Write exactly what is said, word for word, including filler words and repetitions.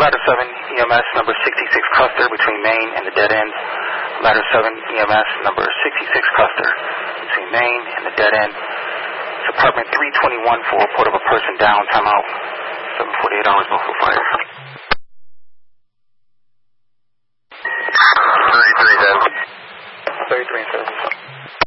Ladder seven E M S number sixty-six Custer between Main and the dead end. Ladder seven E M S number sixty-six Custer between Main and the dead end. It's apartment three twenty-one for report of a person down. Time out. seven forty-eight hours before fire. thirty-three ten. thirty-three and seven.